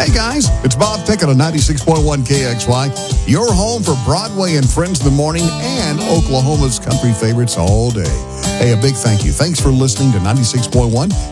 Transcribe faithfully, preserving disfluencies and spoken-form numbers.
Hey guys, it's Bob Pickett on ninety-six point one K X Y, your home for Broadway and Friends in the morning and Oklahoma's country favorites all day. Hey, a big thank you. Thanks for listening to ninety-six point one